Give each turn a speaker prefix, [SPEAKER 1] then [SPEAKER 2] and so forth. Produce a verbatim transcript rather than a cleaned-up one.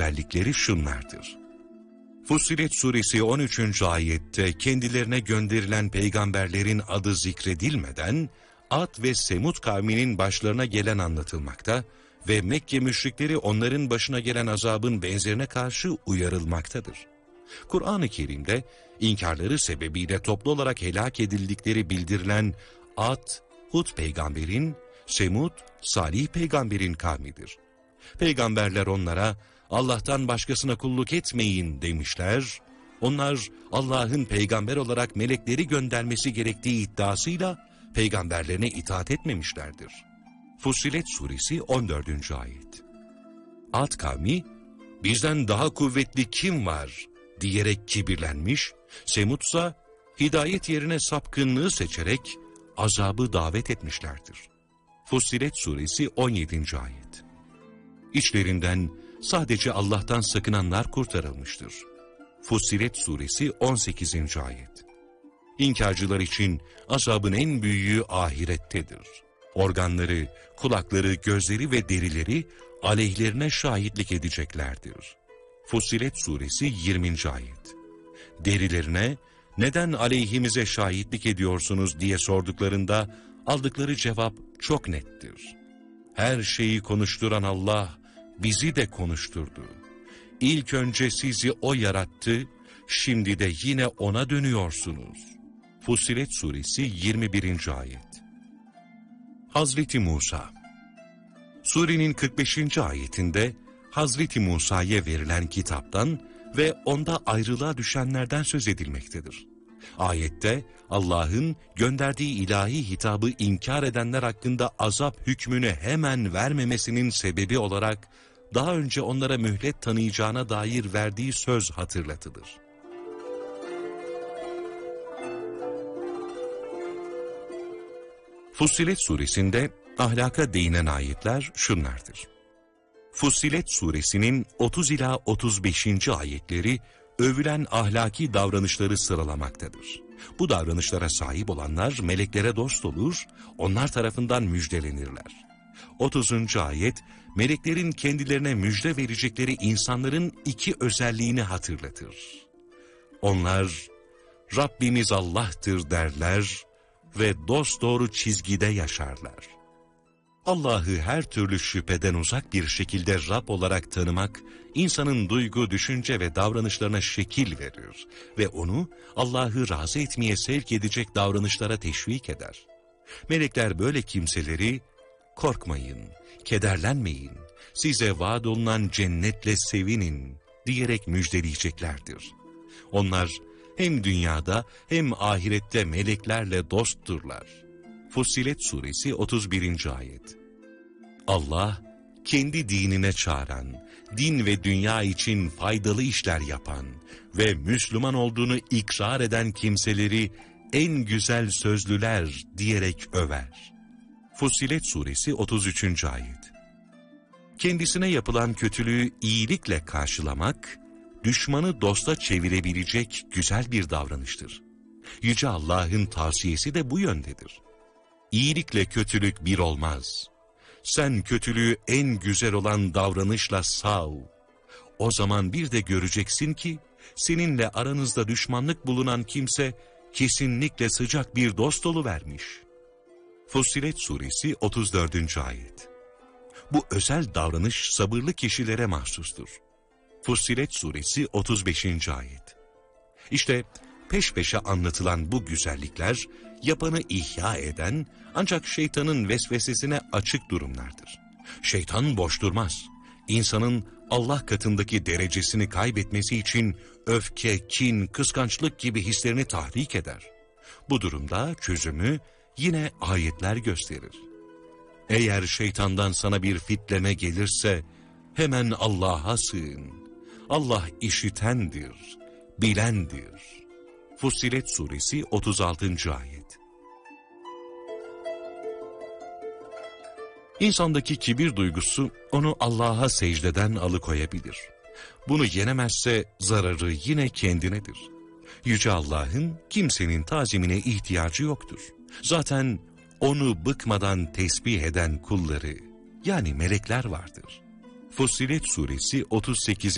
[SPEAKER 1] güzellikleri şunlardır. Fussilet suresi on üçüncü ayette kendilerine gönderilen peygamberlerin adı zikredilmeden Ad ve Semud kavminin başlarına gelen anlatılmakta ve Mekke müşrikleri onların başına gelen azabın benzerine karşı uyarılmaktadır. Kur'an-ı Kerim'de inkarları sebebiyle toplu olarak helak edildikleri bildirilen Ad, Hud peygamberin, Semud, Salih peygamberin kavmidir. Peygamberler onlara Allah'tan başkasına kulluk etmeyin demişler. Onlar Allah'ın peygamber olarak melekleri göndermesi gerektiği iddiasıyla peygamberlerine itaat etmemişlerdir. Fussilet suresi on dördüncü ayet. Ad kavmi, bizden daha kuvvetli kim var diyerek kibirlenmiş, Semudsa hidayet yerine sapkınlığı seçerek azabı davet etmişlerdir. Fussilet suresi on yedinci ayet. İçlerinden sadece Allah'tan sakınanlar kurtarılmıştır. Fussilet suresi on sekizinci ayet. İnkarcılar için azabın en büyüğü ahirettedir. Organları, kulakları, gözleri ve derileri aleyhlerine şahitlik edeceklerdir. Fussilet suresi yirminci ayet. Derilerine neden aleyhimize şahitlik ediyorsunuz diye sorduklarında aldıkları cevap çok nettir. Her şeyi konuşturan Allah bizi de konuşturdu. İlk önce sizi O yarattı, şimdi de yine O'na dönüyorsunuz. Fussilet suresi yirmi birinci ayet. Hazreti Musa. Surenin kırk beşinci ayetinde Hazreti Musa'ya verilen kitaptan ve onda ayrılığa düşenlerden söz edilmektedir. Ayette Allah'ın gönderdiği ilahi hitabı inkar edenler hakkında azap hükmünü hemen vermemesinin sebebi olarak daha önce onlara mühlet tanıyacağına dair verdiği söz hatırlatılır. Fussilet suresinde ahlaka değinen ayetler şunlardır. Fussilet suresinin otuz ila otuz beşinci ayetleri övülen ahlaki davranışları sıralamaktadır. Bu davranışlara sahip olanlar meleklere dost olur, onlar tarafından müjdelenirler. otuzuncu ayet, meleklerin kendilerine müjde verecekleri insanların iki özelliğini hatırlatır. Onlar, Rabbimiz Allah'tır derler ve dosdoğru çizgide yaşarlar. Allah'ı her türlü şüpheden uzak bir şekilde Rab olarak tanımak, insanın duygu, düşünce ve davranışlarına şekil verir ve onu Allah'ı razı etmeye sevk edecek davranışlara teşvik eder. Melekler böyle kimseleri, korkmayın, kederlenmeyin, size vaat olunan cennetle sevinin diyerek müjdeleyeceklerdir. Onlar hem dünyada hem ahirette meleklerle dostturlar. Fussilet suresi otuz birinci ayet. Allah, kendi dinine çağıran, din ve dünya için faydalı işler yapan ve Müslüman olduğunu ikrar eden kimseleri en güzel sözlüler diyerek över. Fussilet suresi otuz üçüncü ayet. Kendisine yapılan kötülüğü iyilikle karşılamak, düşmanı dosta çevirebilecek güzel bir davranıştır. Yüce Allah'ın tavsiyesi de bu yöndedir. İyilikle kötülük bir olmaz. Sen kötülüğü en güzel olan davranışla sav. O zaman bir de göreceksin ki, seninle aranızda düşmanlık bulunan kimse, kesinlikle sıcak bir dost oluvermiş. Fussilet suresi otuz dördüncü ayet. Bu özel davranış sabırlı kişilere mahsustur. Fussilet suresi otuz beşinci ayet. İşte peş peşe anlatılan bu güzellikler, yapanı ihya eden ancak şeytanın vesvesesine açık durumlardır. Şeytan boş durmaz. İnsanın Allah katındaki derecesini kaybetmesi için öfke, kin, kıskançlık gibi hislerini tahrik eder. Bu durumda çözümü yine ayetler gösterir. Eğer şeytandan sana bir fitleme gelirse hemen Allah'a sığın. Allah işitendir, bilendir. Fussilet suresi otuz altıncı ayet. İnsandaki kibir duygusu onu Allah'a secdeden alıkoyabilir. Bunu yenemezse zararı yine kendinedir. Yüce Allah'ın kimsenin tazimine ihtiyacı yoktur. Zaten onu bıkmadan tesbih eden kulları, yani melekler vardır. Fussilet suresi otuz sekiz.